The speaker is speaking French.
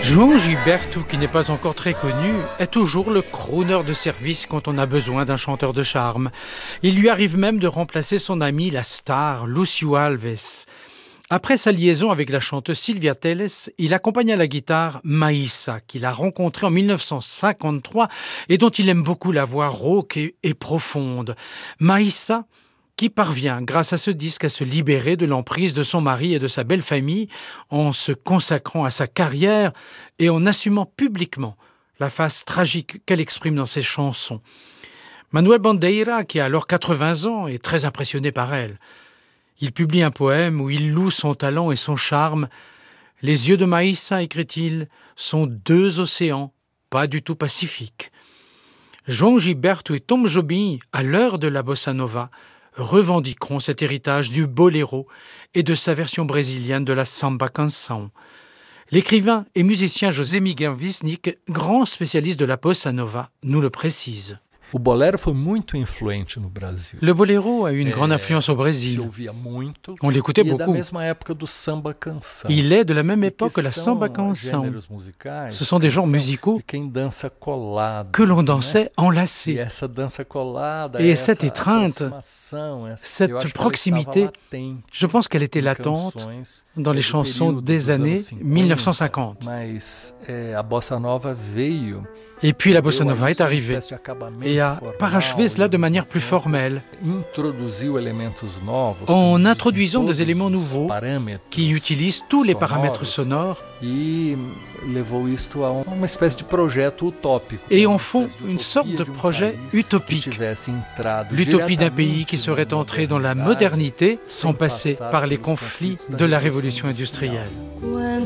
João Gilberto, qui n'est pas encore très connu, est toujours le crooner de service quand on a besoin d'un chanteur de charme. Il lui arrive même de remplacer son ami, la star Lúcio Alves. Après sa liaison avec la chanteuse Silvia Telles, il accompagne à la guitare Maïssa, qu'il a rencontrée en 1953 et dont il aime beaucoup la voix rauque et profonde. Maïssa, qui parvient, grâce à ce disque, à se libérer de l'emprise de son mari et de sa belle famille en se consacrant à sa carrière et en assumant publiquement la face tragique qu'elle exprime dans ses chansons. Manuel Bandeira, qui a alors 80 ans, est très impressionné par elle. Il publie un poème où il loue son talent et son charme. « Les yeux de Maïssa, écrit-il, sont deux océans, pas du tout pacifiques. » João Gilberto et Tom Jobim, à l'heure de la bossa nova, revendiqueront cet héritage du boléro et de sa version brésilienne de la samba canção. L'écrivain et musicien José Miguel Wisnik, grand spécialiste de la bossa nova, nous le précise. O bolero foi muito influente no Brasil. Le boléro a eu une grande influence au Se Brésil. ouvia muito. On l'écoutait E é da beaucoup. mesma época do samba canção. Il est de la même E époque que la são samba canção. gêneros musicais Ce sont des genres que são musicaux de quem dança colado, que l'on né? dansait E enlacés. essa dança colada, Et essa cette étreinte, aproximação, cette eu acho que ela proximité, estava latente je pense qu'elle était em latente canções dans les do chansons período des dos années anos 50, 1950. mas a bossa nova veio. Et puis la bossa deu nova a est isso uma arrivée espécie de acabamento et a formal, parachevé cela de manière plus formelle, introduziu elementos novos, en como introduisant dizem, des éléments todos os nouveaux parâmetros qui utilisent tous les sonoros, paramètres sonores e levou isto a uma espécie de projeto utópico. et uma en font espécie de une utopia sorte de de projet país que utopique. tivesse entrado L'utopie d'un diretamente pays qui na serait entré dans la modernidade, modernité sans sem passer passar par les pelos conflits conflitos da de la Révolution révolution industrielle.